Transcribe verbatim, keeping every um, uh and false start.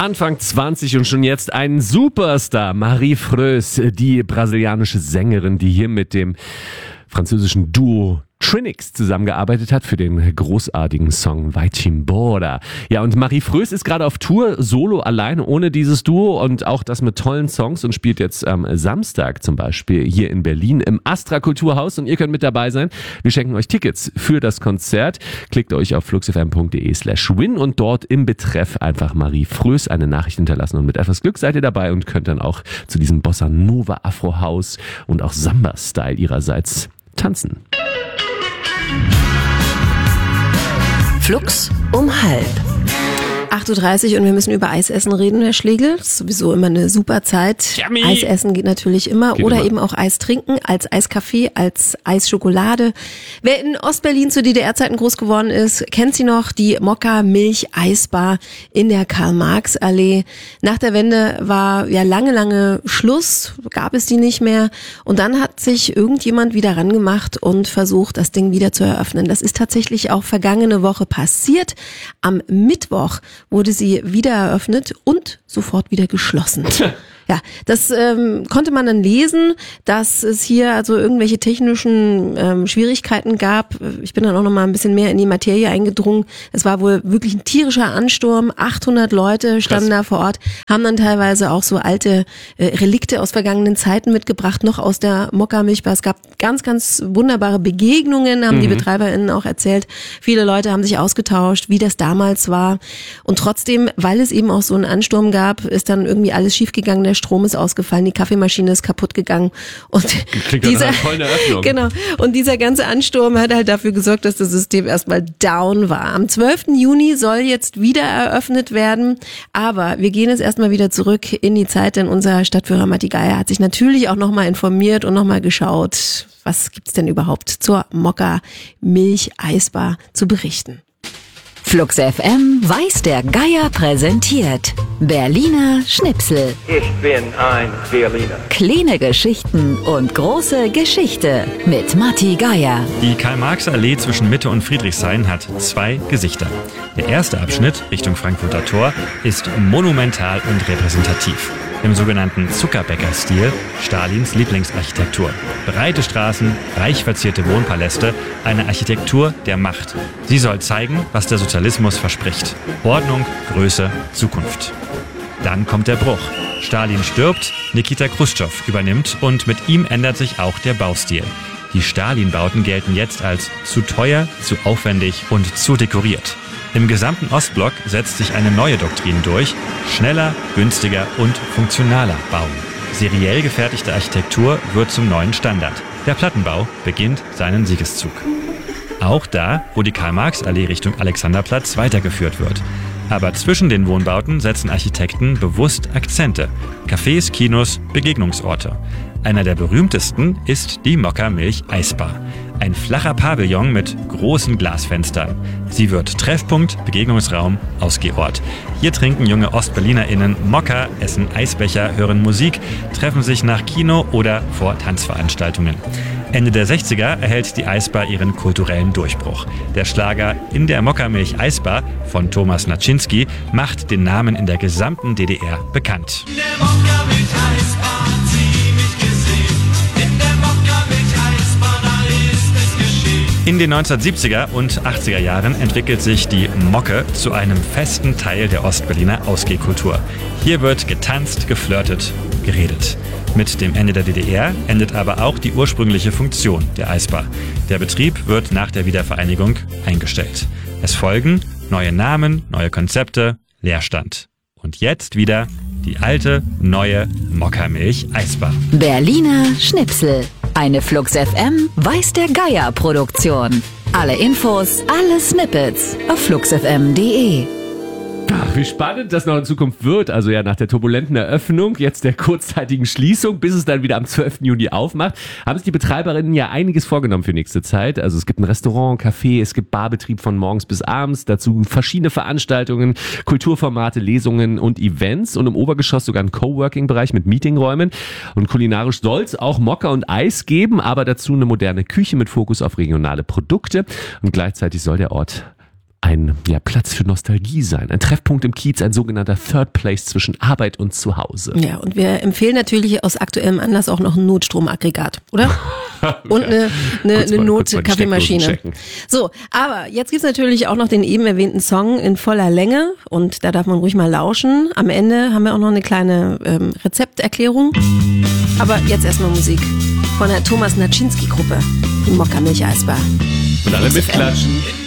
Anfang zwanzig und schon jetzt ein Superstar. Marie Freus, die brasilianische Sängerin, die hier mit dem französischen Duo Trinix zusammengearbeitet hat für den großartigen Song Vai Embora. Ja, und Marie Freus ist gerade auf Tour, solo, alleine, ohne dieses Duo und auch das mit tollen Songs und spielt jetzt am Samstag zum Beispiel hier in Berlin im Astra Kulturhaus und ihr könnt mit dabei sein. Wir schenken euch Tickets für das Konzert. Klickt euch auf fluxfm.de slash win und dort im Betreff einfach Marie Freus eine Nachricht hinterlassen und mit etwas Glück seid ihr dabei und könnt dann auch zu diesem Bossa Nova Afro House und auch Samba-Style ihrerseits tanzen. Flux um halb. acht Uhr dreißig und wir müssen über Eisessen reden, Herr Schlegel. Das ist sowieso immer eine super Zeit. Yummy. Eisessen geht natürlich immer. Geht Oder immer. eben auch Eis trinken, als Eiskaffee, als Eisschokolade. Wer in Ostberlin zu D D R-Zeiten groß geworden ist, kennt sie noch, die Mokka-Milch-Eisbar in der Karl-Marx-Allee. Nach der Wende war ja lange, lange Schluss, gab es die nicht mehr. Und dann hat sich irgendjemand wieder rangemacht und versucht, das Ding wieder zu eröffnen. Das ist tatsächlich auch vergangene Woche passiert. Am Mittwoch wurde sie wieder eröffnet und sofort wieder geschlossen. Ja, das ähm, konnte man dann lesen, dass es hier also irgendwelche technischen ähm, Schwierigkeiten gab. Ich bin dann auch noch mal ein bisschen mehr in die Materie eingedrungen. Es war wohl wirklich ein tierischer Ansturm. achthundert Leute standen Krass. da vor Ort, haben dann teilweise auch so alte äh, Relikte aus vergangenen Zeiten mitgebracht, noch aus der Mokka-Milchbar. Es gab ganz, ganz wunderbare Begegnungen, haben mhm. die BetreiberInnen auch erzählt. Viele Leute haben sich ausgetauscht, wie das damals war. Und trotzdem, weil es eben auch so einen Ansturm gab, ist dann irgendwie alles schiefgegangen. Der Strom ist ausgefallen, die Kaffeemaschine ist kaputt gegangen und Klingt dieser, eine volle Eröffnung. Genau, und dieser ganze Ansturm hat halt dafür gesorgt, dass das System erstmal down war. Am zwölften Juni soll jetzt wieder eröffnet werden, aber wir gehen jetzt erstmal wieder zurück in die Zeit, denn unser Stadtführer Matti Geier hat sich natürlich auch nochmal informiert und nochmal geschaut, was gibt's denn überhaupt zur Mokka-Milch-Eisbar zu berichten. Flux F M weiß der Geier präsentiert Berliner Schnipsel. Ich bin ein Berliner. Kleine Geschichten und große Geschichte mit Matti Geier. Die Karl-Marx-Allee zwischen Mitte und Friedrichshain hat zwei Gesichter. Der erste Abschnitt Richtung Frankfurter Tor ist monumental und repräsentativ. Im sogenannten Zuckerbäcker-Stil, Stalins Lieblingsarchitektur. Breite Straßen, reich verzierte Wohnpaläste, eine Architektur der Macht. Sie soll zeigen, was der Sozialismus verspricht. Ordnung, Größe, Zukunft. Dann kommt der Bruch. Stalin stirbt, Nikita Chruschtschow übernimmt und mit ihm ändert sich auch der Baustil. Die Stalin-Bauten gelten jetzt als zu teuer, zu aufwendig und zu dekoriert. Im gesamten Ostblock setzt sich eine neue Doktrin durch: schneller, günstiger und funktionaler bauen. Seriell gefertigte Architektur wird zum neuen Standard. Der Plattenbau beginnt seinen Siegeszug. Auch da, wo die Karl-Marx-Allee Richtung Alexanderplatz weitergeführt wird. Aber zwischen den Wohnbauten setzen Architekten bewusst Akzente. Cafés, Kinos, Begegnungsorte. Einer der berühmtesten ist die Mokka-Milch-Eisbar. Ein flacher Pavillon mit großen Glasfenstern. Sie wird Treffpunkt, Begegnungsraum, Ausgehort. Hier trinken junge OstberlinerInnen Mokka, essen Eisbecher, hören Musik, treffen sich nach Kino oder vor Tanzveranstaltungen. Ende der sechziger erhält die Eisbar ihren kulturellen Durchbruch. Der Schlager In der Mokka-Milch-Eisbar von Thomas Naczynski macht den Namen in der gesamten D D R bekannt. In der Mokka-Milch-Eisbar hat sie mich gesehen. In der Mokka-Milch-Eisbar, da ist es geschehen. In den neunzehnhundertsiebziger und achtziger Jahren entwickelt sich die Mokke zu einem festen Teil der Ostberliner Ausgehkultur. Hier wird getanzt, geflirtet, geredet. Mit dem Ende der D D R endet aber auch die ursprüngliche Funktion der Eisbar. Der Betrieb wird nach der Wiedervereinigung eingestellt. Es folgen neue Namen, neue Konzepte, Leerstand. Und jetzt wieder die alte, neue Mokka-Milch-Eisbar. Berliner Schnipsel. Eine Flux F M weiß der Geier Produktion. Alle Infos, alle Snippets auf fluxfm punkt de. Ach, wie spannend das noch in Zukunft wird. Also ja, nach der turbulenten Eröffnung, jetzt der kurzzeitigen Schließung, bis es dann wieder am zwölften Juni aufmacht, haben sich die Betreiberinnen ja einiges vorgenommen für nächste Zeit. Also es gibt ein Restaurant, ein Café, es gibt Barbetrieb von morgens bis abends, dazu verschiedene Veranstaltungen, Kulturformate, Lesungen und Events und im Obergeschoss sogar ein Coworking-Bereich mit Meetingräumen. Und kulinarisch soll es auch Mokka und Eis geben, aber dazu eine moderne Küche mit Fokus auf regionale Produkte. Und gleichzeitig soll der Ort ein ja, Platz für Nostalgie sein. Ein Treffpunkt im Kiez, ein sogenannter Third Place zwischen Arbeit und Zuhause. Ja, und wir empfehlen natürlich aus aktuellem Anlass auch noch ein Notstromaggregat, oder? Und eine, eine, Kurz eine mal- kurz mal die Not-Kaffeemaschine. Steckdosen checken. So, aber jetzt gibt's natürlich auch noch den eben erwähnten Song in voller Länge und da darf man ruhig mal lauschen. Am Ende haben wir auch noch eine kleine ähm, Rezepterklärung. Aber jetzt erstmal Musik von der Thomas Naczynski-Gruppe, die Mokka Milch Eisbar. Und alle mitklatschen.